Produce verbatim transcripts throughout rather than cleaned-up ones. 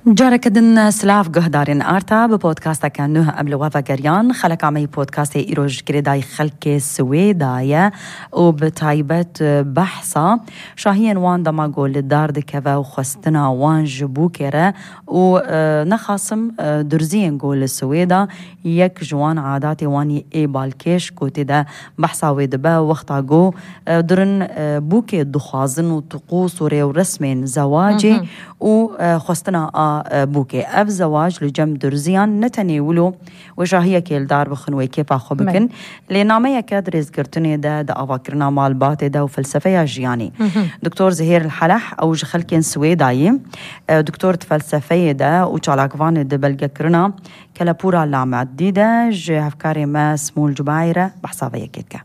جاركدن سلاف جهدارين آرتا ببودكاستا كانوها قبل وفا جريان خلق عمي بودكاستي إيروج كريداي خلق سويدايا وبتايبت بحثا شاهين وان دما قول الدار دكفا وخستنا وان جبوكرة ونخاصم درزين قول السويدا يك جوان عاداتي واني إيبالكيش كوتي دا بحثا ويدبا وقتا قو درن بوكي دخازن وطقوس ورسمين زواجي وخستنا بوكي اف زواج لجم درزيان نتناولو وجاهيه كيل دار بخنوي كيف اخو بكن لنامه كادريز قرتني دا دا افكرنا مال باتي دا وفلسفه جياني دكتور زهير الحلح او جخلكن سويداي دكتور فلسفه دا وچالاكوان دبلغكرنا كلا بورا لامعديده جه افكاري ما سمول جبايره بحسابيه كيكا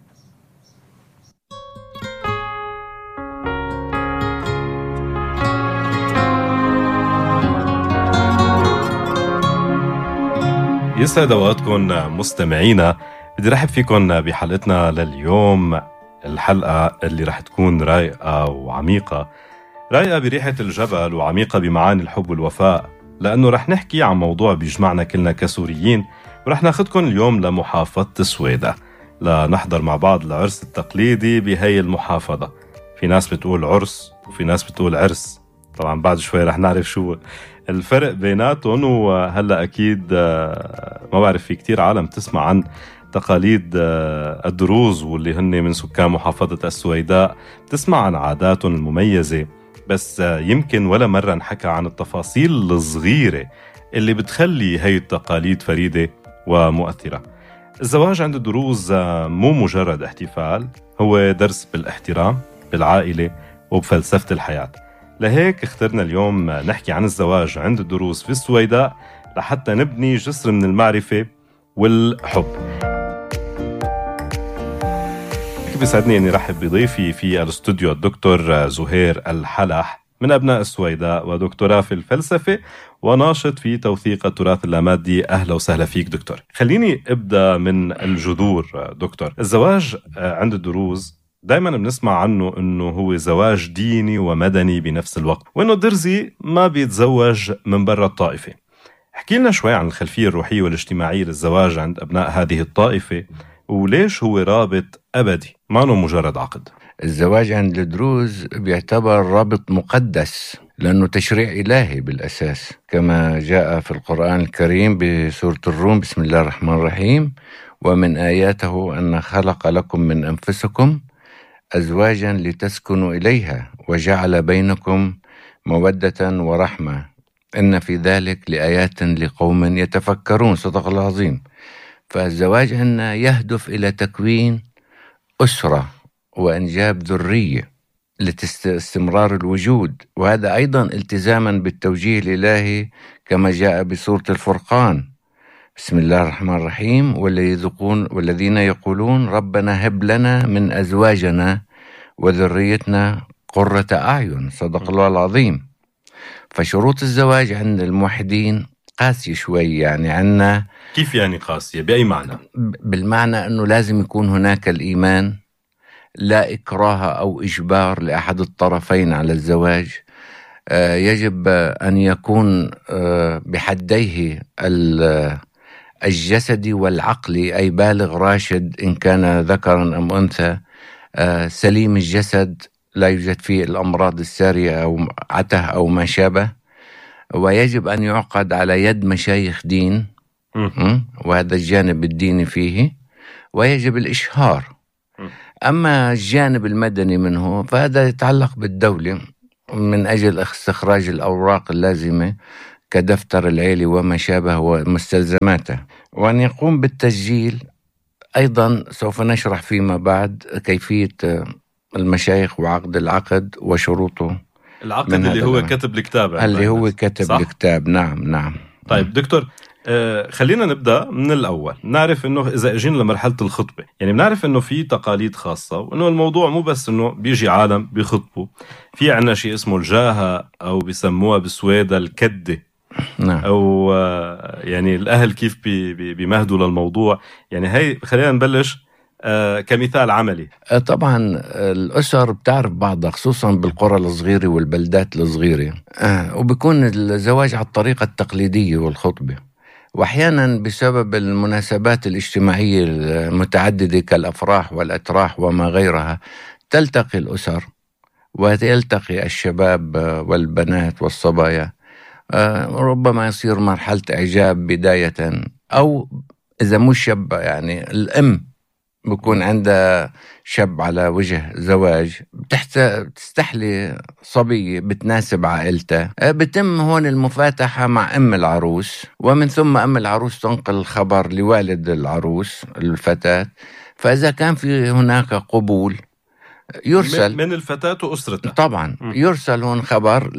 يسعد اوقاتكم مستمعينا. بدي رحب فيكم بحلقتنا لليوم، الحلقة اللي رح تكون رايقة وعميقة، رايقة بريحة الجبل وعميقة بمعاني الحب والوفاء، لأنه رح نحكي عن موضوع بيجمعنا كلنا كسوريين، ورح ناخدكم اليوم لمحافظة سويدا لنحضر مع بعض العرس التقليدي بهي المحافظة. في ناس بتقول عرس وفي ناس بتقول عرس، طبعا بعد شوي رح نعرف شو الفرق بيناتهم. وهلأ أكيد ما بعرف في كتير عالم تسمع عن تقاليد الدروز واللي هن من سكان محافظة السويداء، تسمع عن عاداتهم المميزة، بس يمكن ولا مرة نحكى عن التفاصيل الصغيرة اللي بتخلي هاي التقاليد فريدة ومؤثرة. الزواج عند الدروز مو مجرد احتفال، هو درس بالاحترام بالعائلة وبفلسفة الحياة. لهيك اخترنا اليوم نحكي عن الزواج عند الدروز في السويداء لحتى نبني جسر من المعرفة والحب. بيسعدني أني رحب بضيفي في الاستوديو الدكتور زهير الحلح من أبناء السويداء ودكتوراه في الفلسفة وناشط في توثيق التراث اللامادي. أهلا وسهلا فيك دكتور. خليني أبدأ من الجذور دكتور. الزواج عند الدروز دايما بنسمع عنه انه هو زواج ديني ومدني بنفس الوقت، وانه الدرزي ما بيتزوج من برا الطائفة. احكي لنا شوي عن الخلفية الروحية والاجتماعية للزواج عند ابناء هذه الطائفة، وليش هو رابط ابدي ما انه مجرد عقد. الزواج عند الدروز بيعتبر رابط مقدس لأنه تشريع إلهي بالأساس، كما جاء في القرآن الكريم بسورة الروم: بسم الله الرحمن الرحيم، ومن آياته أن خلق لكم من أنفسكم أزواجا لتسكنوا إليها وجعل بينكم مودة ورحمة إن في ذلك لآيات لقوم يتفكرون. صدق الله العظيم. فالزواج عندنا يهدف إلى تكوين أسرة وإنجاب ذرية لاستمرار الوجود، وهذا أيضا التزاما بالتوجيه الإلهي كما جاء بسورة الفرقان: بسم الله الرحمن الرحيم، والذين يقولون ربنا هب لنا من أزواجنا وذريتنا قرة أعين. صدق الله العظيم. فشروط الزواج عند الموحدين قاسية شوي، يعني عنا. كيف يعني قاسية؟ بأي معنى؟ بالمعنى أنه لازم يكون هناك الإيمان، لا إكراه أو إجبار لأحد الطرفين على الزواج. آه يجب أن يكون آه بحديه الجسدي والعقلي، أي بالغ راشد إن كان ذكرا أم أنثى، آه سليم الجسد، لا يوجد فيه الأمراض السارية أو عته أو ما شابه، ويجب أن يعقد على يد مشايخ دين، وهذا الجانب الديني فيه، ويجب الإشهار. أما الجانب المدني منه فهذا يتعلق بالدولة من أجل استخراج الأوراق اللازمة كدفتر العيلة وما شابه ومستلزماته، وأن يقوم بالتسجيل. أيضا سوف نشرح فيما بعد كيفية المشايخ وعقد العقد وشروطه. العقد اللي هو كتب الكتاب، اللي هو كتب الكتاب. نعم نعم. طيب دكتور، آه خلينا نبدأ من الأول. نعرف إنه إذا أجينا لمرحلة الخطبة، يعني بنعرف إنه في تقاليد خاصة، وإنه الموضوع مو بس إنه بيجي عالم بيخطبوا. في عنا شيء اسمه الجاهة، أو بيسموها بسويدا الكدة. نعم. أو آه يعني الأهل كيف بي بي بيمهدوا للموضوع. يعني هاي خلينا نبلش آه كمثال عملي. طبعا الأسر بتعرف بعضها خصوصا بالقرى الصغيرة والبلدات الصغيرة، وبيكون الزواج على الطريقة التقليدية والخطبة، وأحيانا بسبب المناسبات الاجتماعية المتعددة كالأفراح والأتراح وما غيرها تلتقي الأسر ويلتقي الشباب والبنات والصبايا، ربما يصير مرحلة إعجاب بداية، أو إذا مش شاب يعني الأم بكون عندها شاب على وجه زواج بتستحلي صبية بتناسب عائلتها، بتم هون المفاتحة مع أم العروس، ومن ثم أم العروس تنقل الخبر لوالد العروس الفتاة، فإذا كان في هناك قبول يرسل من الفتاة وأسرتها طبعا يرسل هون خبر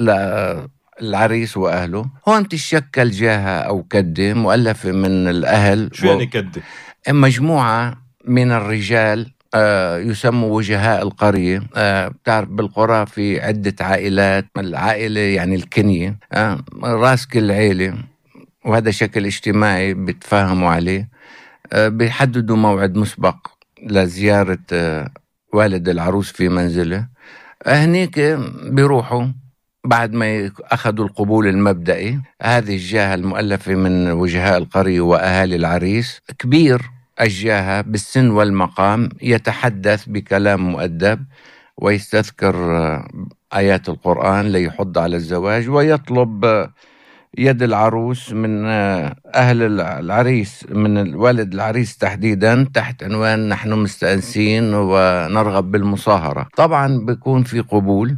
للعريس وأهله. هون تشكل جهة أو كدة مؤلفة من الأهل. شو يعني كدة؟ مجموعة من الرجال آه يسموا وجهاء القرية. آه بتعرف بالقرى في عدة عائلات، العائلة يعني الكنية، آه راس كل عائلة، وهذا شكل اجتماعي بتفاهموا عليه. آه بيحددوا موعد مسبق لزيارة آه والد العروس في منزله. آه هنيك بيروحوا بعد ما أخذوا القبول المبدئي. هذه الجهة المؤلفة من وجهاء القرية وأهالي العريس، كبير الجهة بالسن والمقام يتحدث بكلام مؤدب ويستذكر آيات القرآن ليحض على الزواج، ويطلب يد العروس من أهل العريس، من والد العريس تحديدا، تحت عنوان نحن مستأنسين ونرغب بالمصاهرة. طبعا بيكون في قبول،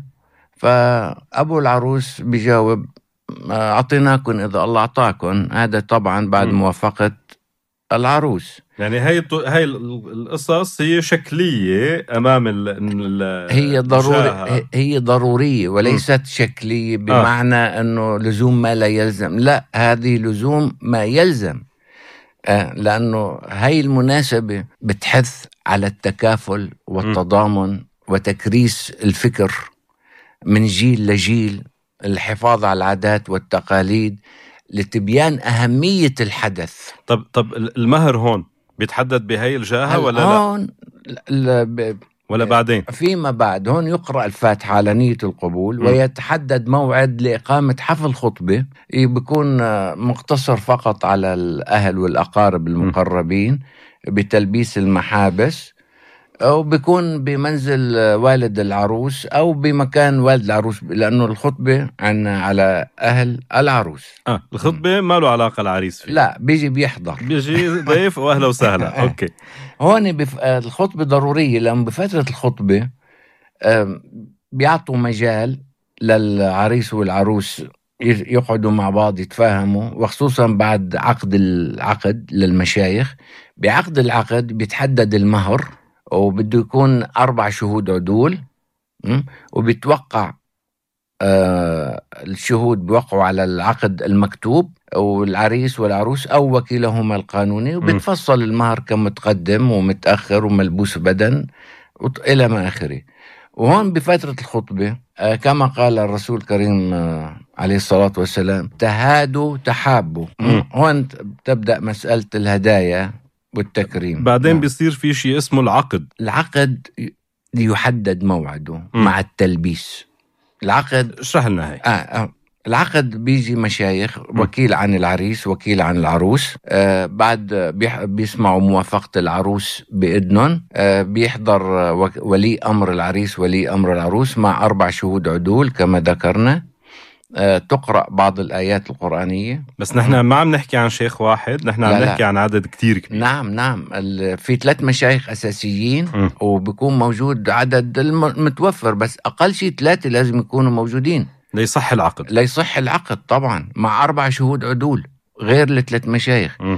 فأبو العروس بيجاوب أعطيناكم إذا الله أعطاكم. هذا طبعا بعد موافقة العروس. يعني هاي هاي القصص هي شكلية أمام ال ال هي ضروري هي ضرورية وليست م. شكلية بمعنى آه. أنه لزوم ما لا يلزم، لا، هذه لزوم ما يلزم، آه لأنه هاي المناسبة بتحث على التكافل والتضامن م. وتكريس الفكر من جيل لجيل، الحفاظ على العادات والتقاليد لتبيان أهمية الحدث. طب طب المهر هون بيتحدد بهاي الجاهة ولا هون لا؟ ب... ولا بعدين فيما بعد هون يقرأ الفاتحة على نية القبول م. ويتحدد موعد لإقامة حفل خطبة بيكون مقتصر فقط على الأهل والأقارب المقربين م. بتلبيس المحابس، أو بيكون بمنزل والد العروس أو بمكان والد العروس، لأنه الخطبة عنا على أهل العروس. آه الخطبة ما له علاقة العريس فيه، لا، بيجي بيحضر، بيجي ضيف وأهلا وسهلا. أوكي. هون بف... الخطبة ضرورية، لأن بفترة الخطبة بيعطوا مجال للعريس والعروس يقعدوا مع بعض يتفاهموا، وخصوصا بعد عقد العقد للمشايخ. بعقد العقد بيتحدد المهر، وبده يكون أربع شهود عدول، وبيتوقع آه الشهود بيوقعوا على العقد المكتوب، والعريس والعروس أو وكيلهما القانوني، وبتفصل المهر كمتقدم ومتأخر وملبوس بدن إلى ما آخره. وهون بفترة الخطبة آه كما قال الرسول الكريم آه عليه الصلاة والسلام: تهادوا تحابوا. هون تبدأ مسألة الهدايا والتكريم. بعدين نعم. بيصير في شيء اسمه العقد. العقد يحدد موعده م. مع التلبيس. العقد اشرح لنا هاي. آه آه. العقد بيجي مشايخ، وكيل عن العريس وكيل عن العروس، آه بعد بيسمعوا موافقة العروس بإذنهم، آه بيحضر ولي أمر العريس ولي أمر العروس مع أربع شهود عدول كما ذكرنا. آه تقرأ بعض الآيات القرآنية. بس نحن ما عم نحكي عن شيخ واحد، نحن عم نحكي عن عدد كتير كبير. نعم نعم في ثلاث مشايخ أساسيين م. وبيكون موجود عدد المتوفر، بس أقل شيء ثلاثة لازم يكونوا موجودين ليصح العقد. ليصح العقد طبعا، مع أربع شهود عدول غير الثلاث مشايخ. م.